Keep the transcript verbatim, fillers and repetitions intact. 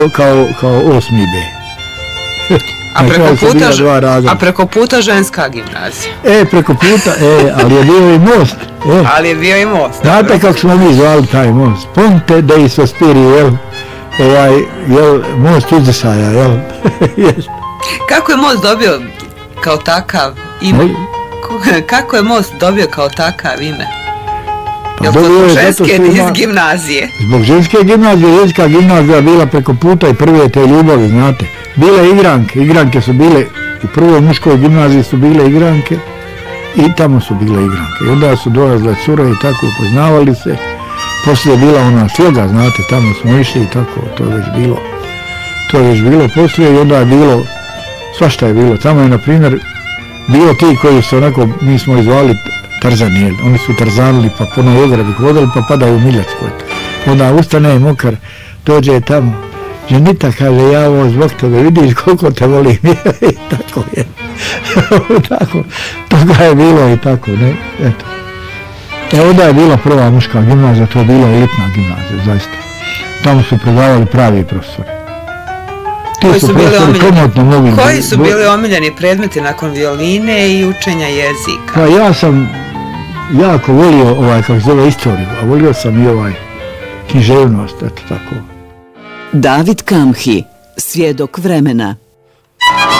kao, kao osmi B. A preko, puta, a preko puta ženska gimnazija. E, preko puta, e, ali je bio i most. E. Ali je bio i most. Znate kako smo mi zvali taj most? Ponte dei Sospiri, jel? Ovaj, jel, most uzdisaja, jel? Kako je most dobio kao takav ime? Kako je most dobio kao takav ime? Jel to zbog ženske iz gimnazije? Zbog ženske gimnazije, ženska gimnazija bila preko puta i prve te ljubavi, znate. Bile igranke, igranke su bile, u prvoj muškoj gimnaziji su bile igranke i tamo su bile igranke. I onda su dolazile cure i tako upoznavali se. Poslije je bila ona sloga, znate, tamo smo išli i tako, to je već bilo. To je već bilo poslije i onda je bilo, svašta je bilo. Tamo je, na primjer, bilo ti koji su onako, mi smo izvali Tarzanijel, oni su tarzanili pa po onoj ogradi hodali pa padaju u Miljackoj. Onda ustane i mokar, dođe tamo, ženita kaže, ja ovo zbog tebe, vidiš koliko te volim, i tako je. Tako, toga je bilo i tako, ne, eto. E, onda je bila prva muška gimnazija, to je bila elitna gimnazija, zaista. Tamo su predavali pravi profesori. Koji su, su bili omiljeni, koji su bili omiljeni predmeti nakon violine i učenja jezika? Pa ja sam jako volio ovaj, kako se zove, istoriju, a volio sam i ovaj književnost, eto tako. David Kamhi, svjedok vremena.